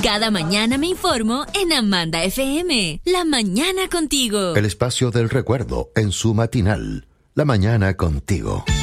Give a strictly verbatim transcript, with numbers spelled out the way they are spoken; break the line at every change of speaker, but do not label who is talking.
Cada mañana me informo en Amanda F M. La mañana contigo.
El espacio del recuerdo en su matinal. La mañana contigo.